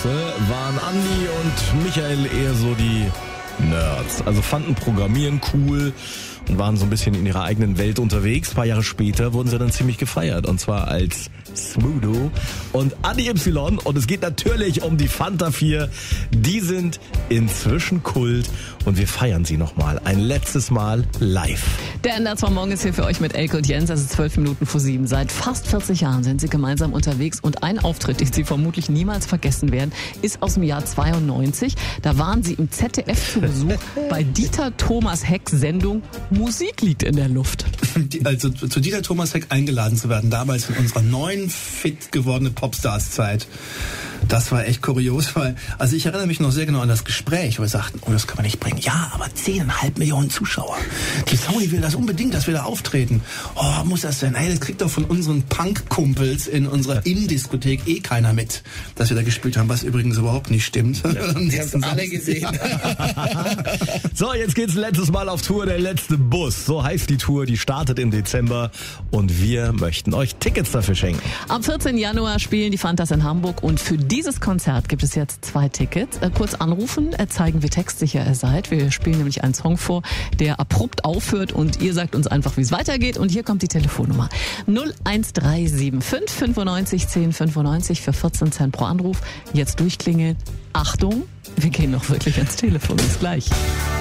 Klasse waren Andi und Michael eher so die Nerds. Also fanden Programmieren cool und waren so ein bisschen in ihrer eigenen Welt unterwegs. Ein paar Jahre später wurden sie dann ziemlich gefeiert. Und zwar als Smudo und Andi Y. Und es geht natürlich um die Fanta 4. Die sind inzwischen Kult und wir feiern sie nochmal. Ein letztes Mal live. Der Ender von morgen ist hier für euch mit Elke und Jens. Es ist 12 Minuten vor 7. Seit fast 40 Jahren sind sie gemeinsam unterwegs. Und ein Auftritt, den sie vermutlich niemals vergessen werden, ist aus dem Jahr 92. Da waren sie im ZDF zu Besuch bei Dieter Thomas Hecks Sendung Musik liegt in der Luft. Also zu Dieter Thomas Heck eingeladen zu werden, damals in unserer neuen, fit gewordene Popstars-Zeit. Das war echt kurios, weil, also ich erinnere mich noch sehr genau an das Gespräch, wo wir sagten, oh, das kann man nicht bringen. Ja, aber 10,5 Millionen Zuschauer. Die Sony will das unbedingt, dass wir da auftreten. Oh, muss das denn? Hey, das kriegt doch von unseren Punk-Kumpels in unserer Innendiskothek eh keiner mit, dass wir da gespielt haben, was übrigens überhaupt nicht stimmt. Ja, die haben alle gesehen. So, jetzt geht's letztes Mal auf Tour, der letzte Bus. So heißt die Tour, die startet im Dezember und wir möchten euch Tickets dafür schenken. Am 14. Januar spielen die Fantas in Hamburg und für dieses Konzert gibt es jetzt 2 Tickets. Kurz anrufen, zeigen, wie textsicher ihr seid. Wir spielen nämlich einen Song vor, der abrupt aufhört und ihr sagt uns einfach, wie es weitergeht. Und hier kommt die Telefonnummer 01375 95 10 95 für 14 Cent pro Anruf. Jetzt durchklingeln. Achtung, wir gehen noch wirklich ans Telefon. Bis gleich.